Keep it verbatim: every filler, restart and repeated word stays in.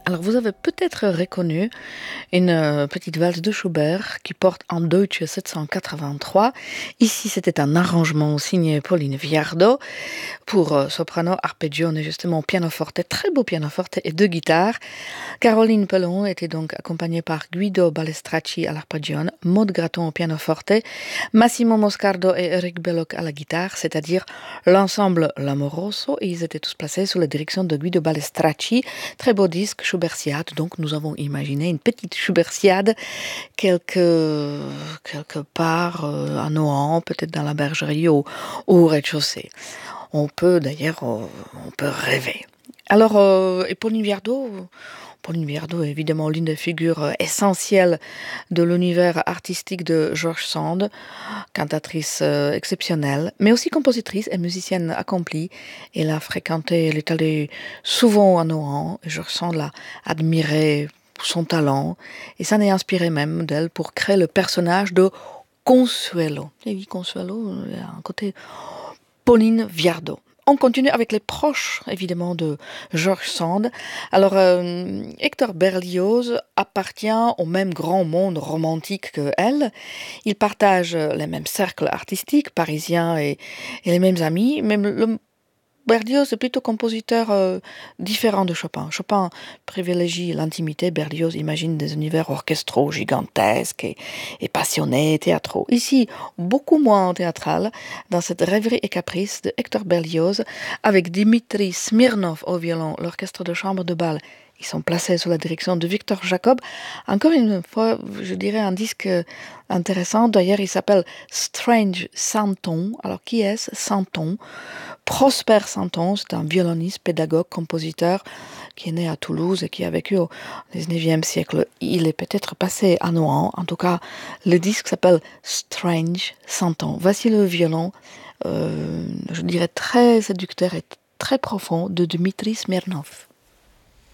Alors, vous avez peut-être reconnu une euh, petite valse de Schubert qui porte en Deutsche sept cent quatre-vingt-trois. Ici, c'était un arrangement signé Pauline Viardot pour euh, soprano, arpeggione, justement pianoforte, très beau pianoforte et deux guitares. Caroline Pellon était donc accompagnée par Guido Balestracci à l'arpeggione, Maud Gratton au pianoforte, Massimo Moscardo et Eric Belloc à la guitare, c'est-à-dire l'ensemble L'Amoroso, et ils étaient tous placés sous la direction de Guido Balestracci. Très beau disque, Schubertiade, donc nous avons imaginé une petite Schubertiade quelque, quelque part euh, à Nohant, peut-être dans la bergerie ou, ou au rez-de-chaussée. On peut d'ailleurs, euh, on peut rêver. Alors, euh, et Pauline Viardot, Pauline Viardot est évidemment l'une des figures euh, essentielles de l'univers artistique de George Sand, cantatrice euh, exceptionnelle, mais aussi compositrice et musicienne accomplie. Elle a fréquenté, elle est allée souvent à Nohant, et George Sand l'a admiré pour son talent, et ça n'est inspiré même d'elle pour créer le personnage de Consuelo. Et oui, Consuelo, il y a un côté Pauline Viardot. On continue avec les proches, évidemment, de George Sand. Alors, euh, Hector Berlioz appartient au même grand monde romantique que elle. Ils partagent les mêmes cercles artistiques, parisiens, et, et les mêmes amis. Même le Berlioz est plutôt compositeur euh, différent de Chopin. Chopin privilégie l'intimité, Berlioz imagine des univers orchestraux gigantesques et, et passionnés, théâtraux. Ici, beaucoup moins théâtral, dans cette rêverie et caprice de Hector Berlioz, avec Dimitri Smirnov au violon, l'orchestre de chambre de bal. Ils sont placés sous la direction de Victor Jacob. Encore une fois, je dirais un disque intéressant. D'ailleurs, il s'appelle Strange Santon. Alors, qui est-ce Santon? Prosper Santon, c'est un violoniste, pédagogue, compositeur qui est né à Toulouse et qui a vécu au dix-neuvième siècle. Il est peut-être passé à Nohant. En tout cas, le disque s'appelle Strange Santon. Voici le violon, euh, je dirais très séducteur et très profond de Dmitri Smirnov.